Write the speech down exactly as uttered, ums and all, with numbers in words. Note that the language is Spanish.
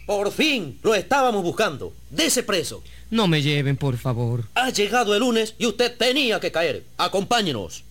Por fin, lo estábamos buscando. Dese preso. No me lleven, por favor. Ha llegado el lunes y usted tenía que caer. Acompáñenos.